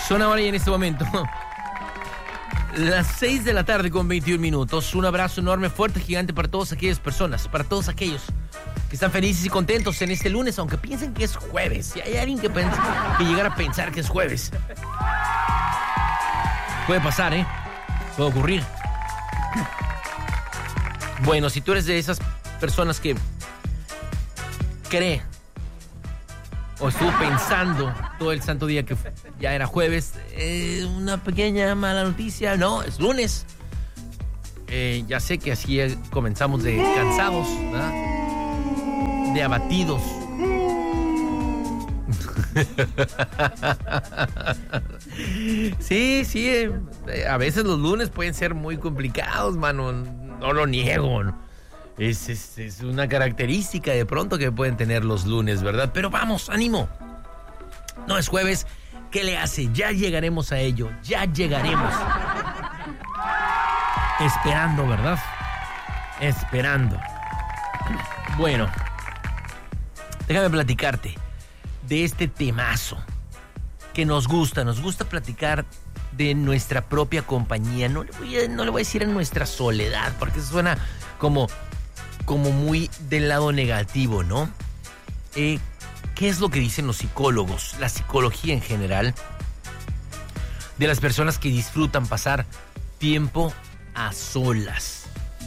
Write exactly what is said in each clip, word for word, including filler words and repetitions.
Son ahora y en este momento las seis de la tarde con veintiún minutos. Un abrazo enorme, fuerte, gigante para todas aquellas personas, para todos aquellos que están felices y contentos en este lunes, aunque piensen que es jueves. Si hay alguien que, piensa, que llegara a pensar que es jueves, puede pasar, ¿eh? Puede ocurrir. Bueno, si tú eres de esas personas que cree o estuvo pensando todo el santo día que ya era jueves, eh, una pequeña mala noticia, no, es lunes. Eh, ya sé que así comenzamos de cansados, ¿verdad? De abatidos. Sí, sí, eh, a veces los lunes pueden ser muy complicados, mano, no lo niego. Es, es, es una característica de pronto que pueden tener los lunes, ¿verdad? Pero vamos, ánimo. No es jueves, ¿qué le hace? Ya llegaremos a ello, ya llegaremos. Esperando, ¿verdad? Esperando. Bueno, déjame platicarte de este temazo que nos gusta, nos gusta platicar de nuestra propia compañía. No le voy a, no le voy a decir en nuestra soledad, porque eso suena como, como muy del lado negativo, ¿no? Eh, ¿Qué es lo que dicen los psicólogos, la psicología en general, de las personas que disfrutan pasar tiempo a solas?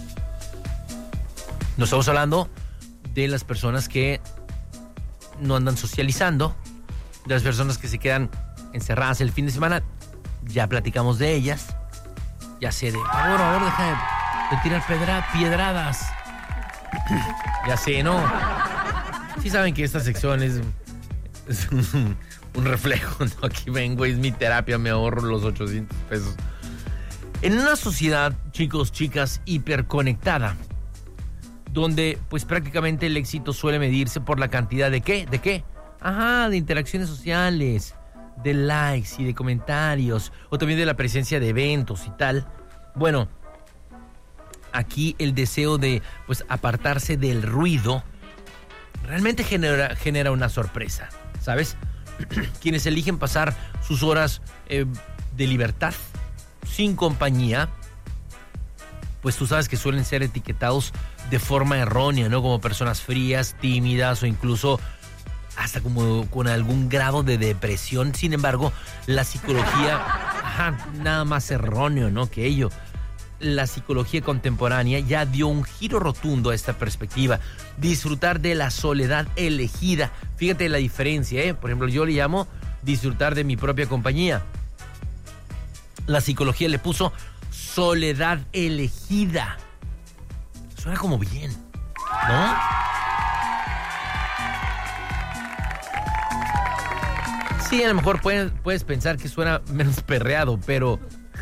No estamos hablando de las personas que no andan socializando, de las personas que se quedan encerradas el fin de semana. Ya platicamos de ellas. Ya sé, de favor, favor, deja de, de tirar pedra, piedradas. Ya sé, ¿no? Sí saben que esta sección es, es un, un reflejo, ¿no? Aquí vengo, es mi terapia, me ahorro los ochocientos pesos. En una sociedad, chicos, chicas, hiperconectada, donde pues prácticamente el éxito suele medirse por la cantidad de ¿qué? ¿De qué? Ajá, de interacciones sociales, de likes y de comentarios, o también de la presencia de eventos y tal. Bueno, aquí el deseo de pues apartarse del ruido realmente genera, genera una sorpresa, ¿sabes? Quienes eligen pasar sus horas eh, de libertad sin compañía, pues tú sabes que suelen ser etiquetados de forma errónea, ¿no? Como personas frías, tímidas o incluso hasta como con algún grado de depresión. Sin embargo, la psicología, ajá, nada más erróneo, ¿no? Que ello. La psicología contemporánea ya dio un giro rotundo a esta perspectiva. Disfrutar de la soledad elegida. Fíjate la diferencia, ¿eh? Por ejemplo, yo le llamo disfrutar de mi propia compañía. La psicología le puso soledad elegida. Suena como bien, ¿no? Sí, a lo mejor puedes, puedes pensar que suena menos perreado, pero...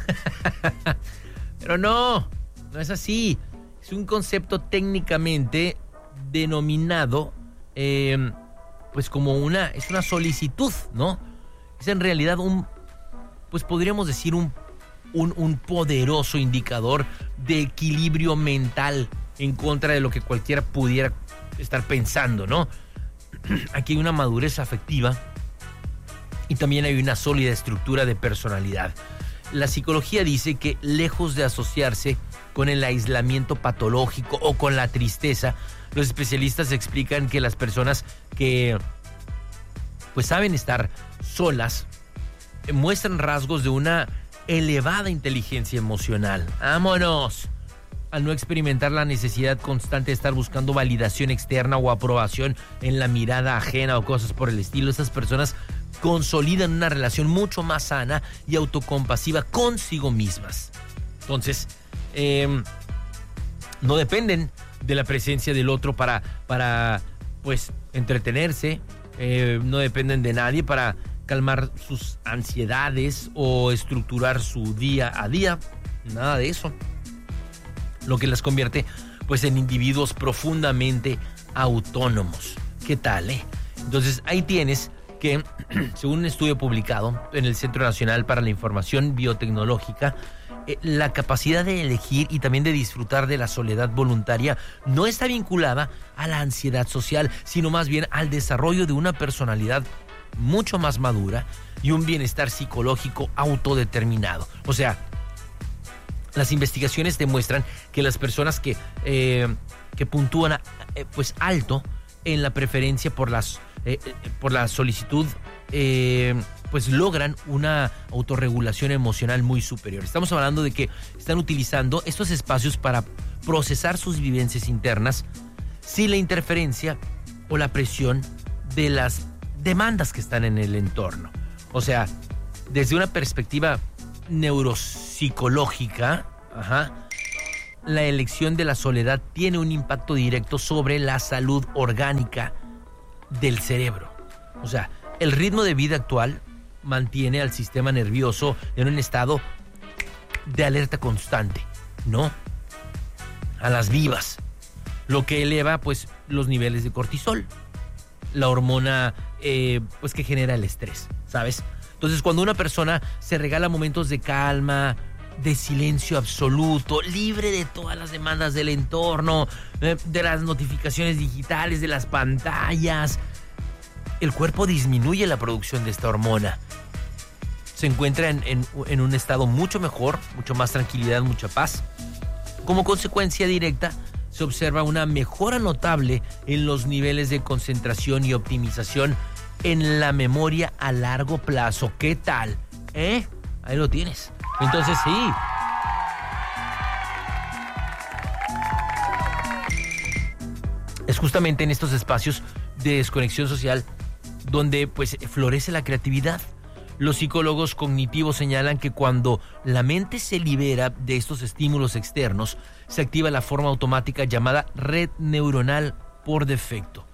pero no, no es así. Es un concepto técnicamente denominado, eh, pues como una... es una solicitud, ¿no? Es en realidad un... pues podríamos decir un, un, un poderoso indicador de equilibrio mental en contra de lo que cualquiera pudiera estar pensando, ¿no? Aquí hay una madurez afectiva y también hay una sólida estructura de personalidad. La psicología dice que lejos de asociarse con el aislamiento patológico o con la tristeza, los especialistas explican que las personas que pues saben estar solas muestran rasgos de una elevada inteligencia emocional. ¡Vámonos! Al no experimentar la necesidad constante de estar buscando validación externa o aprobación en la mirada ajena o cosas por el estilo, estas personas consolidan una relación mucho más sana y autocompasiva consigo mismas. Entonces, eh, no dependen de la presencia del otro para, para pues, entretenerse, eh, no dependen de nadie para calmar sus ansiedades o estructurar su día a día, nada de eso. Lo que las convierte pues en individuos profundamente autónomos. ¿Qué tal, eh? Entonces ahí tienes que, según un estudio publicado en el Centro Nacional para la Información Biotecnológica, eh, la capacidad de elegir y también de disfrutar de la soledad voluntaria no está vinculada a la ansiedad social, sino más bien al desarrollo de una personalidad mucho más madura y un bienestar psicológico autodeterminado. O sea, las investigaciones demuestran que las personas que, eh, que puntúan eh, pues alto en la preferencia por, las, eh, por la solicitud, eh, pues logran una autorregulación emocional muy superior. Estamos hablando de que están utilizando estos espacios para procesar sus vivencias internas sin la interferencia o la presión de las demandas que están en el entorno. O sea, desde una perspectiva neuropsicológica, ajá, la elección de la soledad tiene un impacto directo sobre la salud orgánica del cerebro. O sea, el ritmo de vida actual mantiene al sistema nervioso en un estado de alerta constante, ¿no? A las vivas, lo que eleva pues los niveles de cortisol, la hormona eh, pues que genera el estrés, ¿sabes? Entonces, cuando una persona se regala momentos de calma, de silencio absoluto, libre de todas las demandas del entorno, eh, de las notificaciones digitales, de las pantallas, el cuerpo disminuye la producción de esta hormona. Se encuentra en, en, en un estado mucho mejor, mucho más tranquilidad, mucha paz. Como consecuencia directa, se observa una mejora notable en los niveles de concentración y optimización en la memoria a largo plazo. ¿Qué tal? ¿Eh? Ahí lo tienes. Entonces sí. Es justamente en estos espacios de desconexión social donde pues florece la creatividad. Los psicólogos cognitivos señalan que cuando la mente se libera de estos estímulos externos, se activa la forma automática llamada red neuronal por defecto.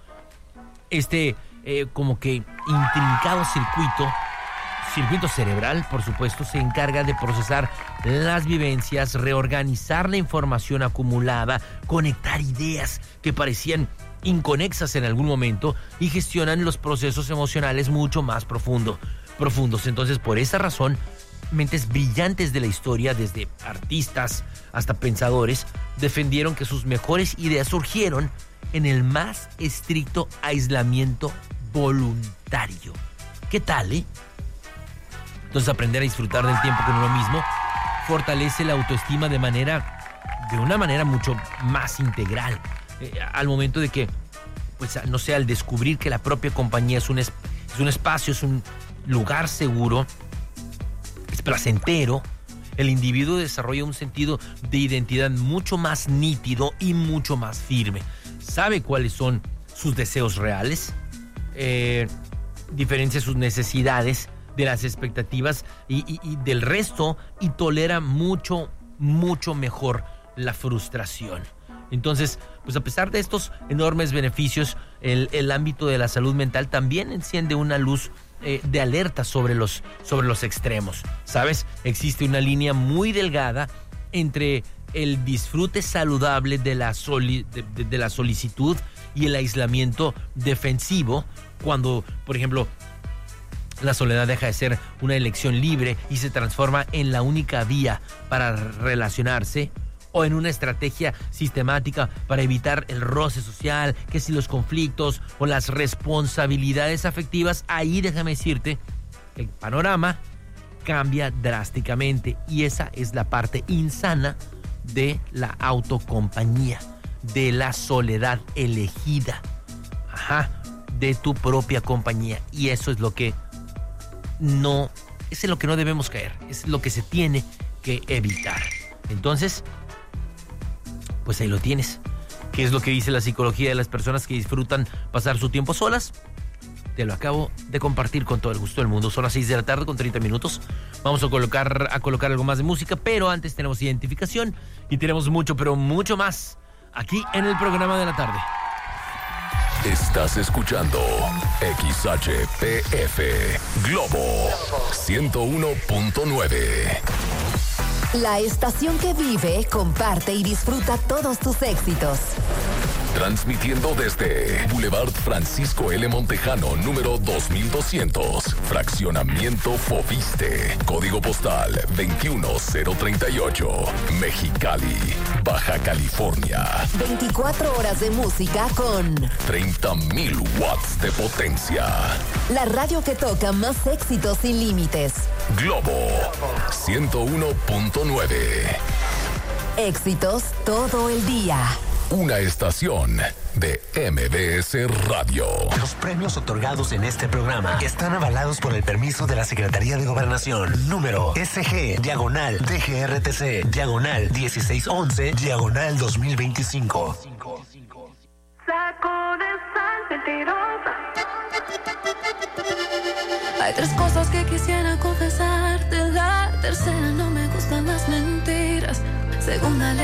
Este eh, como que intrincado circuito, circuito cerebral, por supuesto, se encarga de procesar las vivencias, reorganizar la información acumulada, conectar ideas que parecían inconexas en algún momento y gestionan los procesos emocionales mucho más profundo, profundos. Entonces, por esa razón, mentes brillantes de la historia, desde artistas hasta pensadores, defendieron que sus mejores ideas surgieron en el más estricto aislamiento voluntario. ¿Qué tal, eh? Entonces, aprender a disfrutar del tiempo con uno mismo fortalece la autoestima de manera, de una manera mucho más integral. Eh, al momento de que, pues, no sé, al descubrir que la propia compañía es un, es, es un espacio, es un lugar seguro, es placentero, el individuo desarrolla un sentido de identidad mucho más nítido y mucho más firme. Sabe cuáles son sus deseos reales, eh, diferencia sus necesidades de las expectativas y, y, y del resto, y tolera mucho, mucho mejor la frustración. Entonces, pues a pesar de estos enormes beneficios, el, el ámbito de la salud mental también enciende una luz eh, de alerta sobre los, sobre los extremos, ¿sabes? Existe una línea muy delgada entre el disfrute saludable de la, soli, de, de, de la solicitud y el aislamiento defensivo, cuando, por ejemplo, la soledad deja de ser una elección libre y se transforma en la única vía para relacionarse, o en una estrategia sistemática para evitar el roce social, que si los conflictos o las responsabilidades afectivas. Ahí déjame decirte que el panorama cambia drásticamente, y esa es la parte insana de la autocompañía, de la soledad elegida, ajá, de tu propia compañía. Y eso es lo que no, es en lo que no debemos caer, es lo que se tiene que evitar. Entonces, pues ahí lo tienes. ¿Qué es lo que dice la psicología de las personas que disfrutan pasar su tiempo solas? Te lo acabo de compartir con todo el gusto del mundo. Son las seis de la tarde con treinta minutos. Vamos a colocar, a colocar algo más de música, pero antes tenemos identificación y tenemos mucho, pero mucho más aquí en el programa de la tarde. Estás escuchando X H P F Globo ciento uno punto nueve. La estación que vive, comparte y disfruta todos tus éxitos. Transmitiendo desde Boulevard Francisco L. Montejano, número dos mil doscientos. Fraccionamiento Fobiste. Código postal veintiuno cero treinta y ocho. Mexicali, Baja California. veinticuatro horas de música con treinta mil watts de potencia. la radio que toca más éxitos sin límites. Globo ciento uno punto nueve. Éxitos todo el día. Una estación de M B S Radio. Los premios otorgados en este programa están avalados por el permiso de la Secretaría de Gobernación. Número S G, diagonal, D G R T C, diagonal, dieciséis once, diagonal dos mil veinticinco. Saco de sal mentirosa. Hay tres cosas que quisiera confesarte. La tercera, no me gustan las mentiras. Segunda,